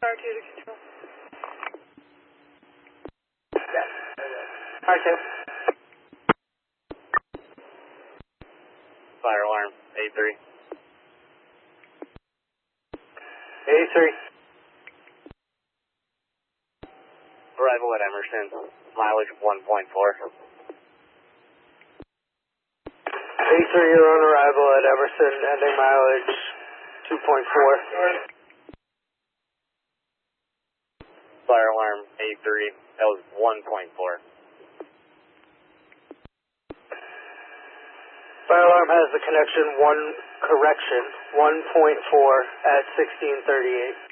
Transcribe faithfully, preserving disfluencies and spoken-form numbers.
R two to control. Yeah. R two. Fire alarm, A three. A three. Arrival at Emerson, mileage one point four. A three, you're on arrival at Emerson, ending mileage two point four. Fire alarm, A three, that was one point four. Fire alarm has the connection one correction, one point four at sixteen thirty-eight.